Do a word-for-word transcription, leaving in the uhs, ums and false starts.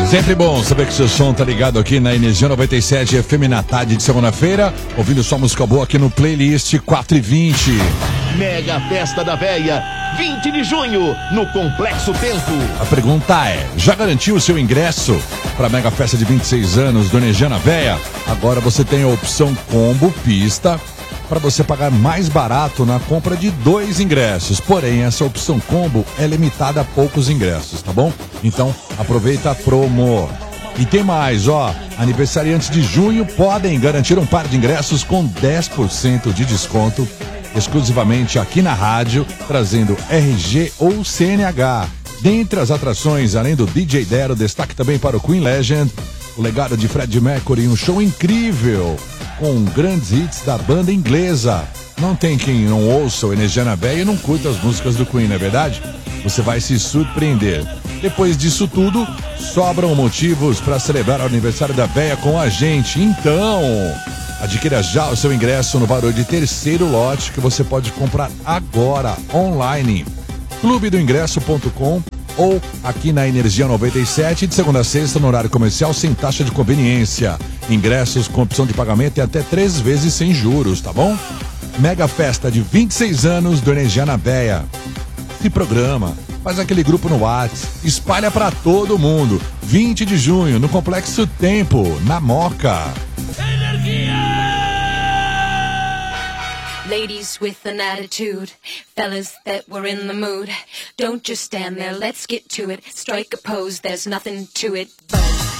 Sempre bom saber que seu som tá ligado aqui na Energia noventa e sete F M na tarde de segunda-feira, ouvindo só música boa aqui no playlist quatro e vinte. Mega Festa da Véia, vinte de junho, no Complexo Tempo. A pergunta é, já garantiu o seu ingresso para a Mega Festa de vinte e seis anos do Energia na Véia? Agora você tem a opção Combo Pista, para você pagar mais barato na compra de dois ingressos. Porém, essa opção combo é limitada a poucos ingressos, tá bom? Então, aproveita a promo. E tem mais, ó. Aniversariantes de junho podem garantir um par de ingressos com dez por cento de desconto, exclusivamente aqui na rádio, trazendo R G ou C N H. Dentre as atrações, além do D J Dero, destaque também para o Queen Legend, o legado de Freddie Mercury, um show incrível, com grandes hits da banda inglesa. Não tem quem não ouça o Energia na Véia e não curta as músicas do Queen, não é verdade? Você vai se surpreender. Depois disso tudo, sobram motivos para celebrar o aniversário da Véia com a gente. Então, adquira já o seu ingresso no valor de terceiro lote, que você pode comprar agora, online. clube do ingresso ponto com ou aqui na Energia noventa e sete, de segunda a sexta, no horário comercial, sem taxa de conveniência. Ingressos com opção de pagamento e até três vezes sem juros, tá bom? Mega Festa de vinte e seis anos do Energia na Véia. Se programa, faz aquele grupo no WhatsApp, espalha pra todo mundo. vinte de junho, no Complexo Tempo, na Moca. Energia! Ladies with an attitude, fellas that were in the mood. Don't just stand there, let's get to it. Strike a pose, there's nothing to it but